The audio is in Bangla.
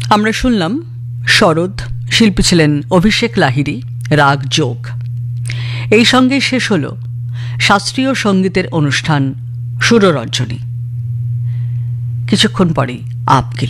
আমরা শুনলাম শরৎ, শিল্পী ছিলেন অভিষেক লাহিড়ী, রাগ যোগ। এই সঙ্গে শেষ হল শাস্ত্রীয় সঙ্গীতের অনুষ্ঠান সুররঞ্জনী। কিছুক্ষণ পরেই আপকে